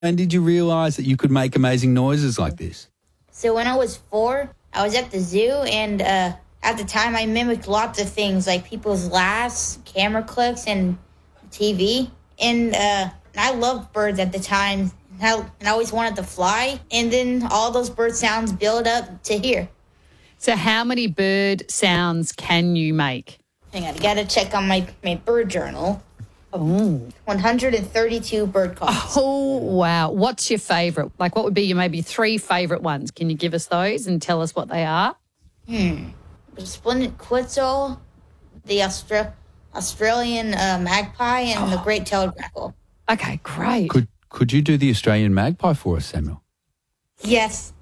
And did you realise that you could make amazing noises like this? So when I was 4, I was at the zoo, and at the time I mimicked lots of things like people's laughs, camera clicks, and TV. And I loved birds at the time, and I always wanted to fly. And then all those bird sounds build up to here. So how many bird sounds can you make? Hang on, I got to check on my bird journal. Oh. 132 bird calls. Oh, wow. What's your favourite? Like, what would be your maybe 3 favourite ones? Can you give us those and tell us what they are? The splendid quetzal, the Australian magpie, and the great-tailed grackle. Okay, great. Could you do the Australian magpie for us, Samuel? Yes.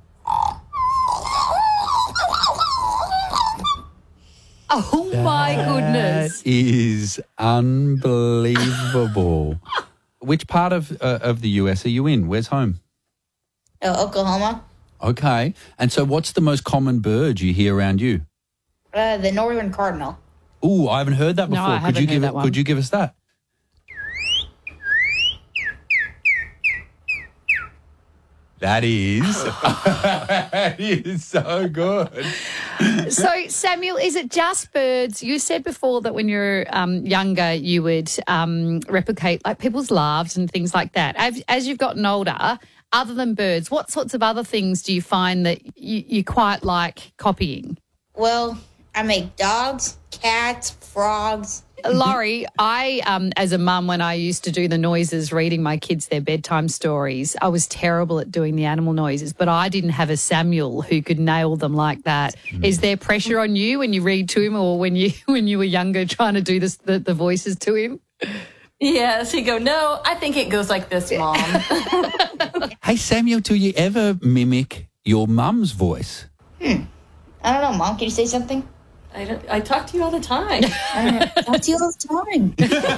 Oh, my goodness. That is unbelievable. Which part of the US are you in? Where's home? Oklahoma. Okay. And so what's the most common bird you hear around you? The northern cardinal. Ooh, I haven't heard that before. No, I haven't heard that one. Could you give us that? That is so good. So, Samuel, is it just birds? You said before that when you're younger, you would replicate like people's laughs and things like that. As you've gotten older, other than birds, what sorts of other things do you find that you quite like copying? Well, I make dogs, cats, frogs. Laurie, I, as a mum, when I used to do the noises, reading my kids their bedtime stories, I was terrible at doing the animal noises, but I didn't have a Samuel who could nail them like that. Is there pressure on you when you read to him, or when you were younger trying to do the voices to him? Yes, he'd go, no, I think it goes like this, Mom. Hey, Samuel, do you ever mimic your mum's voice? I don't know, Mom. Can you say something? I talk to you all the time. I talk to you all the time.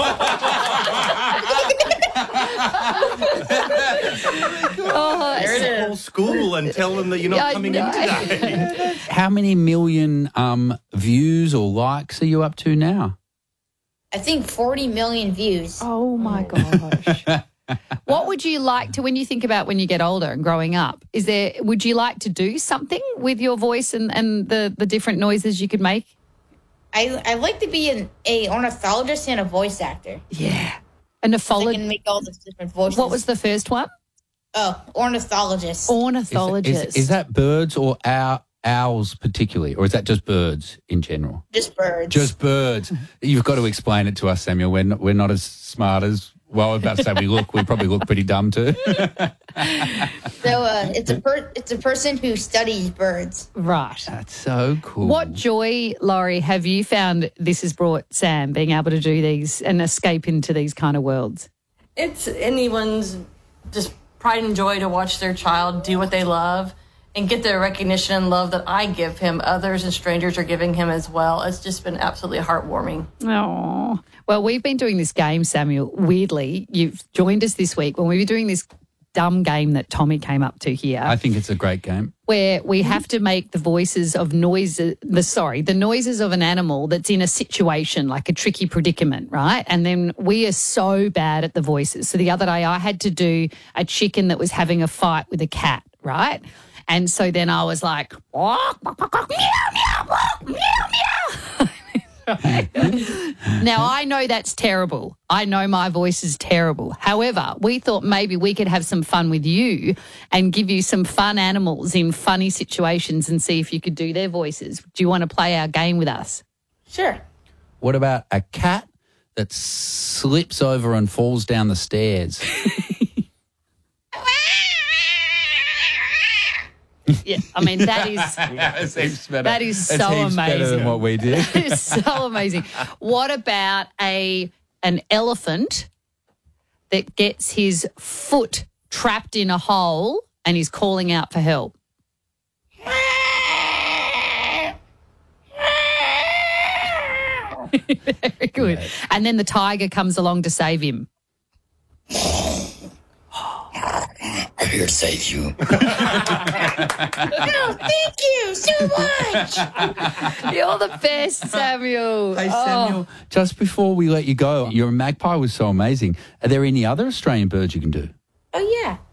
There it is. Whole school and tell them that you're not coming in today. How many million views or likes are you up to now? I think 40 million views. Oh, my gosh. What would you like to, when you think about when you get older and growing up, would you like to do something with your voice and the different noises you could make? I like to be an ornithologist and a voice actor. Yeah. I can make all these different voices. What was the first one? Oh, ornithologist. Ornithologist. Is that birds or owls particularly, or is that just birds in general? Just birds. Just birds. You've got to explain it to us, Samuel. We're not as smart as... Well, I was about to say we probably look pretty dumb too. So it's a person who studies birds. Right. That's so cool. What joy, Laurie, have you found this has brought Sam, being able to do these and escape into these kind of worlds? It's anyone's just pride and joy to watch their child do what they love and get the recognition and love that I give him. Others and strangers are giving him as well. It's just been absolutely heartwarming. Oh, well, we've been doing this game, Samuel. Weirdly, you've joined us this week when we were doing this dumb game that Tommy came up to here. I think it's a great game. Where we have to make the voices of the noises of an animal that's in a situation, like a tricky predicament, right? And then we are so bad at the voices. So the other day I had to do a chicken that was having a fight with a cat, right? And so then I was like, meow, meow, meow, meow. Now, I know that's terrible. I know my voice is terrible. However, we thought maybe we could have some fun with you and give you some fun animals in funny situations and see if you could do their voices. Do you want to play our game with us? Sure. What about a cat that slips over and falls down the stairs? Yeah, I mean, that is so amazing. Better than what we did. That is so amazing. What about an elephant that gets his foot trapped in a hole and he's calling out for help? Very good. Yeah. And then the tiger comes along to save him. I'm here to save you. Oh, thank you so much. You're the best, Samuel. Hey, Samuel, just before we let you go, your magpie was so amazing. Are there any other Australian birds you can do? Oh, yeah.